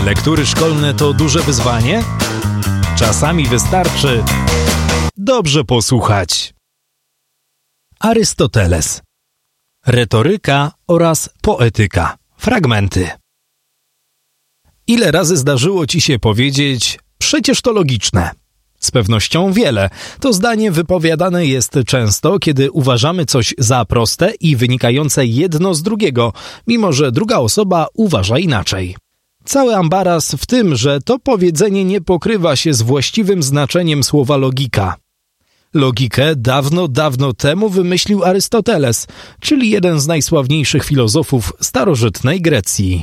Lektury szkolne to duże wyzwanie? Czasami wystarczy dobrze posłuchać. Arystoteles. Retoryka oraz poetyka. Fragmenty. Ile razy zdarzyło ci się powiedzieć: przecież to logiczne? Z pewnością wiele. To zdanie wypowiadane jest często, kiedy uważamy coś za proste i wynikające jedno z drugiego, mimo że druga osoba uważa inaczej. Cały ambaras w tym, że to powiedzenie nie pokrywa się z właściwym znaczeniem słowa logika. Logikę dawno temu wymyślił Arystoteles, czyli jeden z najsławniejszych filozofów starożytnej Grecji.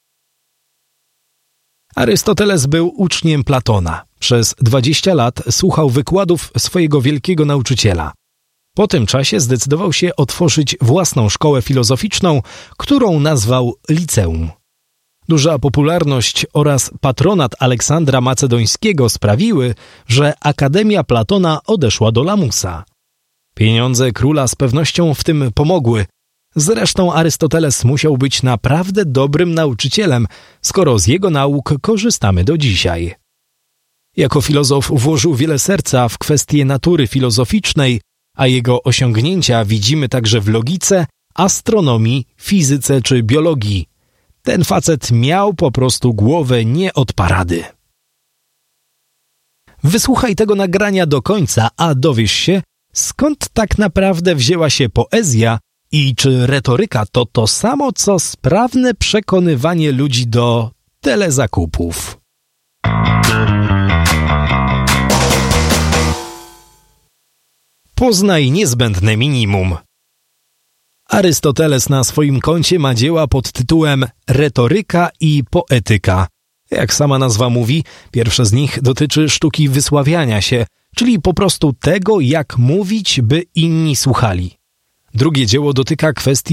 Arystoteles był uczniem Platona. Przez 20 lat słuchał wykładów swojego wielkiego nauczyciela. Po tym czasie zdecydował się otworzyć własną szkołę filozoficzną, którą nazwał liceum. Duża popularność oraz patronat Aleksandra Macedońskiego sprawiły, że Akademia Platona odeszła do lamusa. Pieniądze króla z pewnością w tym pomogły. Zresztą Arystoteles musiał być naprawdę dobrym nauczycielem, skoro z jego nauk korzystamy do dzisiaj. Jako filozof włożył wiele serca w kwestie natury filozoficznej, a jego osiągnięcia widzimy także w logice, astronomii, fizyce czy biologii. Ten facet miał po prostu głowę nie od parady. Wysłuchaj tego nagrania do końca, a dowiesz się, skąd tak naprawdę wzięła się poezja i czy retoryka to to samo, co sprawne przekonywanie ludzi do telezakupów. Poznaj niezbędne minimum. Arystoteles na swoim koncie ma dzieła pod tytułem Retoryka i poetyka. Jak sama nazwa mówi, pierwsze z nich dotyczy sztuki wysławiania się, czyli po prostu tego, jak mówić, by inni słuchali. Drugie dzieło dotyka kwestii